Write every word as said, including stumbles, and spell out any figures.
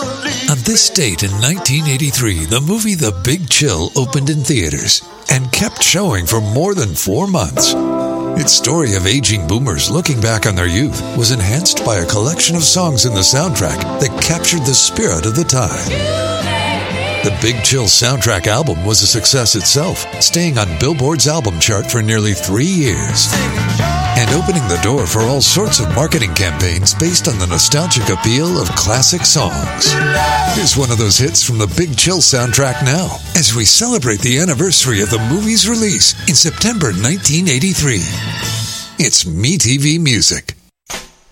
On this date in nineteen eighty-three, the movie The Big Chill opened in theaters and kept showing for more than four months. Its story of aging boomers looking back on their youth was enhanced by a collection of songs in the soundtrack that captured the spirit of the time. The Big Chill soundtrack album was a success itself, staying on Billboard's album chart for nearly three years. And opening the door for all sorts of marketing campaigns based on the nostalgic appeal of classic songs. Here's one of those hits from the Big Chill soundtrack now, as we celebrate the anniversary of the movie's release in September nineteen eighty-three. It's MeTV Music.